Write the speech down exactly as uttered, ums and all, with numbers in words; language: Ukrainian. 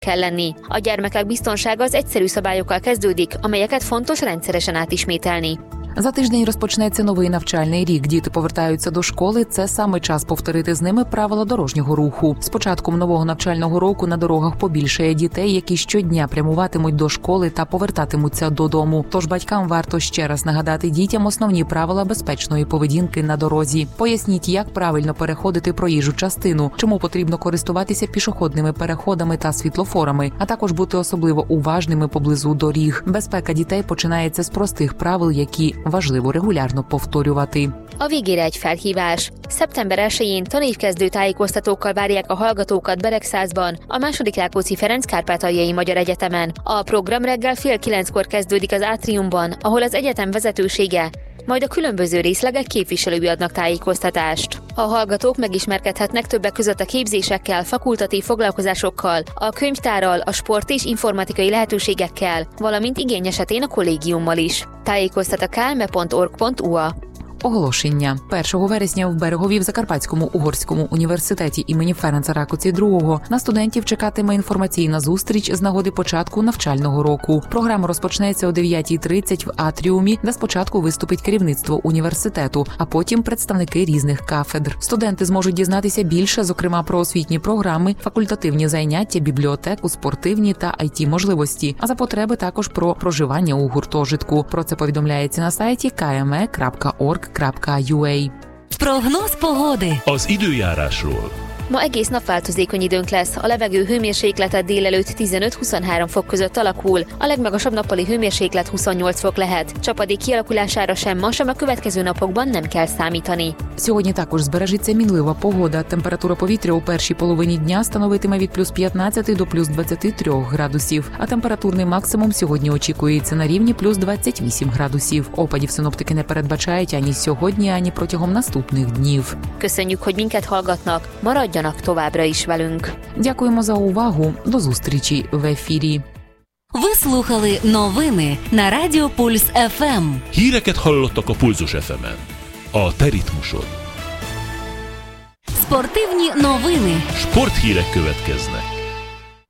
kell lenni. A gyermekek biztonsága az egyszerű szabályokkal kezdődik, amelyeket fontos rendszeresen átismételni. За тиждень розпочнеться новий навчальний рік. Діти повертаються до школи. Це саме час повторити з ними правила дорожнього руху. З початком нового навчального року на дорогах побільшає дітей, які щодня прямуватимуть до школи та повертатимуться додому. Тож батькам варто ще раз нагадати дітям основні правила безпечної поведінки на дорозі. Поясніть, як правильно переходити проїжджу частину, чому потрібно користуватися пішохідними переходами та світлофорами, а також бути особливо уважними поблизу доріг. Безпека дітей починається з простих правил, які важливо регулярно повторювати. A végére egy felhívás. szeptember elsején tanévkezdő tájékoztatókkal várják a hallgatókat Beregszázban, a második Rákóczi Ferenc Kárpátaljai Magyar Egyetemen. A program reggel fél kilenckor kezdődik az átriumban, ahol az egyetem vezetősége, majd a különböző részlegek képviselői adnak tájékoztatást. A hallgatók megismerkedhetnek többek között a képzésekkel, fakultatív foglalkozásokkal, a könyvtárral, a sport és informatikai lehetőségekkel, valamint igény esetén a kollégiummal is. Tájékoztat a kálme pont org pont u a. Оголошення. першого вересня в Берегові в Закарпатському угорському університеті імені Ференца Ракоці другого на студентів чекатиме інформаційна зустріч з нагоди початку навчального року. Програма розпочнеться о дев'ятій тридцять в атріумі, де спочатку виступить керівництво університету, а потім представники різних кафедр. Студенти зможуть дізнатися більше, зокрема, про освітні програми, факультативні заняття, бібліотеку, спортивні та ай ті-можливості, а за потреби також про проживання у гуртожитку. Про це повідомляється на сайті ка ем е крапка орг крапка ю а. Prognoz pogody. Az időjárásról. Ma egész nap változékony időnk lesz, a levegő hőmérséklete délelőtt tizenöt-huszonhárom fok között alakul, a legmagasabb nappali hőmérséklet huszonnyolc fok lehet. Csapadék kialakulására sem ma, sem a következő napokban nem kell számítani. Сьогодні також збережеться мінлива погода. Температура повітря у першій половині дня становитиме від плюс п'ятнадцяти до плюс двадцяти трьох градусів, а температурний максимум сьогодні очікується на рівні плюс двадцять вісім градусів. Опадів синоптики не передбачають ані сьогодні, ані протягом наступних днів. Köszönjük, hogy minket hallgatnak, maradjanak továbbra is velünk. Дякуємо за увагу. До зустрічі в ефірі. Ви слухали новини на Радіо Пульс еф ем. Híreket hallottak a Pulzus еф емен. A te ritmusod. Спортивні новини. Sporthírek következnek.